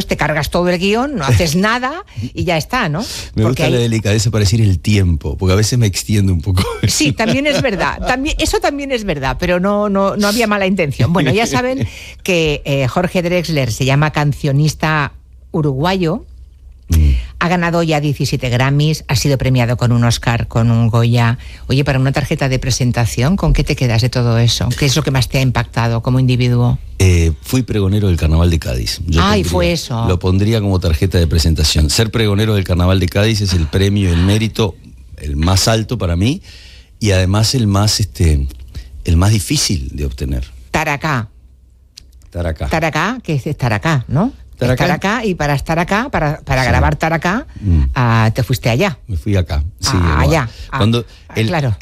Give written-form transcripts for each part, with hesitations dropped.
te cargas todo el guión, no haces nada y ya está, ¿no? Me gusta la delicadeza para decir el tiempo, porque a veces me extiendo un poco. Sí, también es verdad. Eso también es verdad, pero no había mala intención. Bueno, ya saben que Jorge Drexler se llama cancionista uruguayo. Ha ganado ya 17 Grammys, ha sido premiado con un Oscar, con un Goya. Oye, para una tarjeta de presentación, ¿con qué te quedas de todo eso? ¿Qué es lo que más te ha impactado como individuo? Fui pregonero del Carnaval de Cádiz. Fue eso. Lo pondría como tarjeta de presentación. Ser pregonero del Carnaval de Cádiz es el premio, el mérito, el más alto para mí y además el más difícil de obtener. Taracá, que es estar acá, ¿no? Estar acá, y para estar acá, para grabar Taracá, te fuiste allá. Me fui acá, sí. Allá. Cuando claro.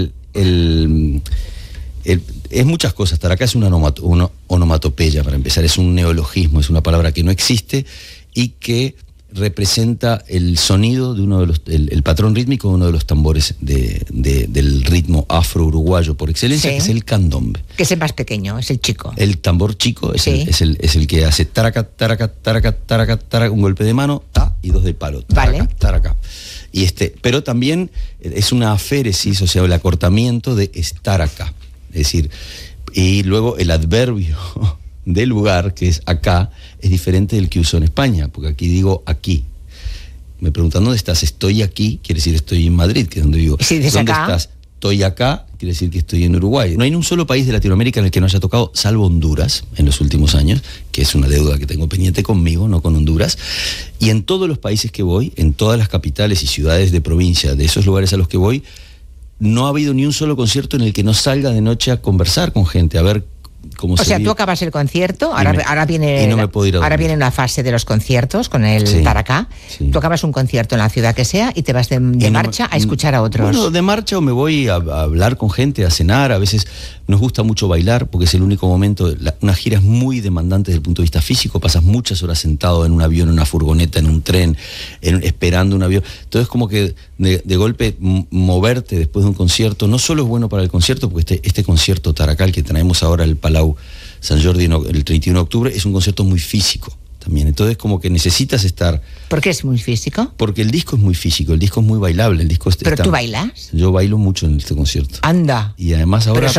Es muchas cosas. Taracá es una onomatopeya, para empezar. Es un neologismo, es una palabra que no existe y que representa el sonido de uno de los, el patrón rítmico de uno de los tambores del ritmo afro-uruguayo por excelencia, sí, que es el candombe. Que es el más pequeño, es el chico. El tambor chico es, sí, es el que hace taraca, taraca, taraca, taraca, taraca, un golpe de mano, ta, y dos de palo, taraca, vale, taraca. Y pero también es una aféresis, o sea, el acortamiento de estar acá. Es decir, y luego el adverbio del lugar, que es acá, es diferente del que uso en España, porque aquí digo aquí. Me preguntan, ¿dónde estás? Estoy aquí, quiere decir estoy en Madrid, que es donde vivo. Sí, ¿dónde acá estás? Estoy acá, quiere decir que estoy en Uruguay. No hay un solo país de Latinoamérica en el que no haya tocado, salvo Honduras, en los últimos años, que es una deuda que tengo pendiente conmigo, no con Honduras. Y en todos los países que voy, en todas las capitales y ciudades de provincia, de esos lugares a los que voy, no ha habido ni un solo concierto en el que no salga de noche a conversar con gente, a ver cómo se vive. O sea, tú acabas el concierto, ahora viene la fase de los conciertos con el sí, Taracá. Sí. Tú acabas un concierto en la ciudad que sea y te vas de marcha a escuchar a otros. Bueno, de marcha o me voy a hablar con gente, a cenar. A veces nos gusta mucho bailar porque es el único momento. Una gira es muy demandante desde el punto de vista físico. Pasas muchas horas sentado en un avión, en una furgoneta, en un tren, esperando un avión. Entonces como que de golpe moverte después de un concierto no solo es bueno para el concierto, porque este concierto Taracá que traemos ahora el Palau San Jordi el 31 de octubre es un concierto muy físico también, entonces como que necesitas estar. ¿Por qué es muy físico? Porque el disco es muy físico, el disco es muy bailable, el disco. ¿Pero tú bailas? Yo bailo mucho en este concierto. Anda. Y además ahora